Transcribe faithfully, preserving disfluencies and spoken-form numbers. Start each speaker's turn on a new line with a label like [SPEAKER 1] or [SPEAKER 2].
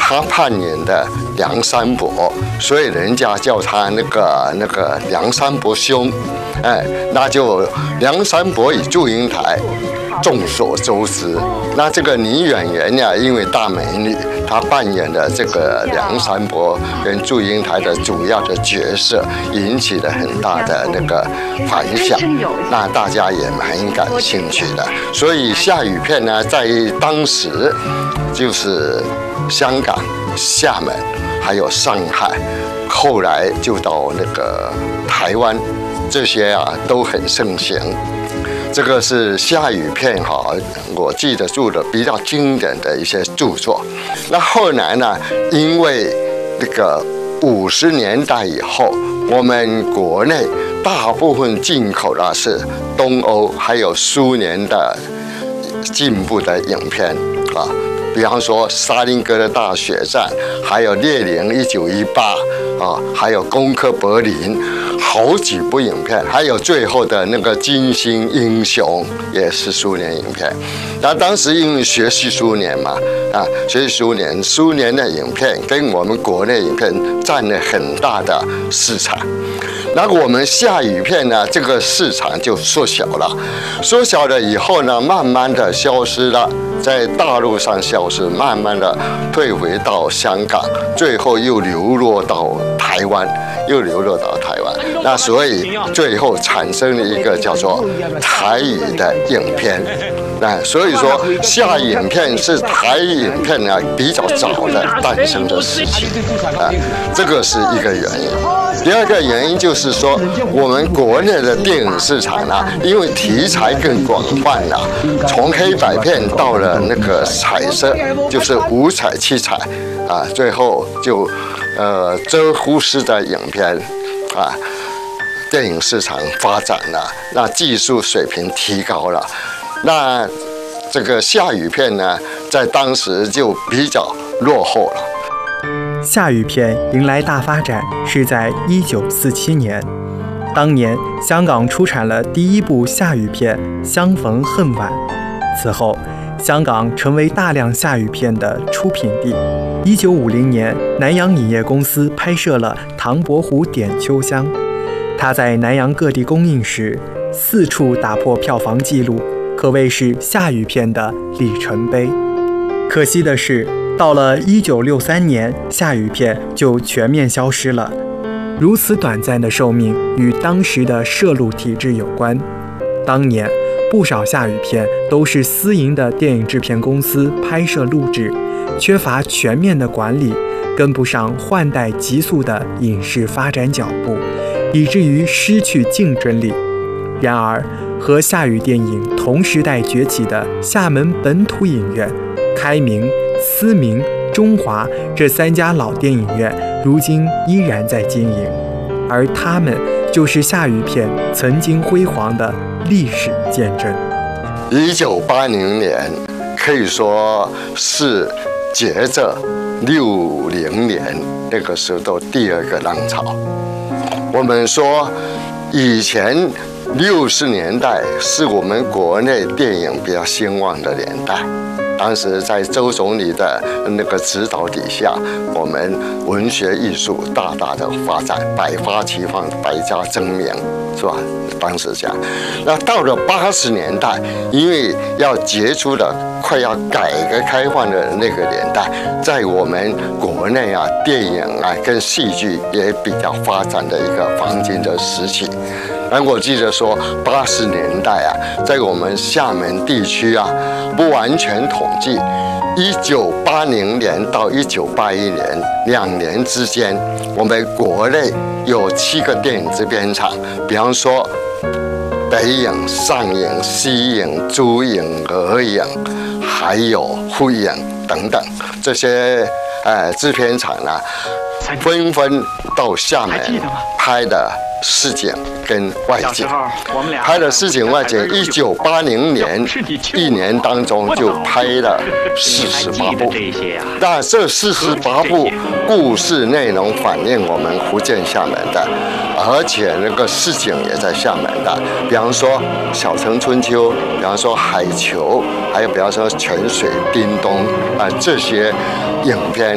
[SPEAKER 1] 他扮演的梁山伯，所以人家叫他那个那个梁山伯兄，哎，那就梁山伯与祝英台，众所周知。那这个女演员呀，因为大美女，她扮演的这个梁山伯跟祝英台的主要的角色，引起了很大的那个反响，那大家也蛮感兴趣的。所以夏雨片呢，在当时就是香港、厦门还有上海，后来就到那个台湾，这些啊都很盛行。这个是夏雨片哈，我记得住的比较经典的一些著作。那后来呢，因为那个五十年代以后，我们国内大部分进口的是东欧还有苏联的进步的影片啊。比方说《沙林格的大血战》，还有《列宁一九一八》啊，还有《攻克柏林》，好几部影片，还有最后的那个《金星英雄》也是苏联影片。那当时因为学习苏联嘛，啊，学习苏联，苏联的影片跟我们国内影片占了很大的市场。那我们夏雨片呢，这个市场就缩小了，缩小了以后呢，慢慢的消失了。在大陆上消失，慢慢的退回到香港，最后又流落到台湾，又流落到台湾。那所以最后产生了一个叫做台语的影片。那所以说，夏影片是台语影片呢比较早的诞生的事情啊，这个是一个原因。第二个原因就是说，我们国内的电影市场呢，因为题材更广泛了，从黑白片到了那个彩色，就是五彩七彩啊，最后就呃遮忽视的影片啊，电影市场发展了，那技术水平提高了，那这个夏雨片呢，在当时就比较落后了。
[SPEAKER 2] 夏雨片迎来大发展是在一九四七年，当年香港出产了第一部夏雨片《相逢恨晚》，此后香港成为大量夏雨片的出品地。一九五零年，南洋影业公司拍摄了《唐伯虎点秋香》，它在南洋各地公映时，四处打破票房纪录，可谓是夏雨片的里程碑。可惜的是，到了一九六三年，夏雨片就全面消失了。如此短暂的寿命与当时的摄录体制有关。当年不少夏雨片都是私营的电影制片公司拍摄录制，缺乏全面的管理，跟不上换代急速的影视发展脚步，以至于失去竞争力。然而，和夏雨电影同时代崛起的厦门本土影院、开明、思明、中华这三家老电影院，如今依然在经营，而他们就是夏雨片曾经辉煌的历史见证。
[SPEAKER 1] 一九八零年可以说是接着六零年那个时候的第二个浪潮。我们说以前六十年代是我们国内电影比较兴旺的年代。当时在周总理的那个指导底下，我们文学艺术大大的发展，百花齐放，百家争鸣，是吧？当时这样。那到了八十年代，因为要结束了快要改革开放的那个年代，在我们国内啊，电影啊跟戏剧也比较发展的一个黄金的时期。而我记得说，八十年代啊，在我们厦门地区啊，不完全统计，一九八零年到一九八一年两年之间，我们国内有七个电影制片厂，比方说北影、上影、西影、珠影、俄影，还有沪影等等这些呃制片厂呢，纷纷到厦门拍的市井跟外景，拍的市井外景，一九八零年一年当中就拍了四十八部。那这四十八部故事内容反映我们福建厦门的，而且那个市井也在厦门的，比方说《小城春秋》，比方说《海球》，还有比方说《泉水叮咚》啊，这些影片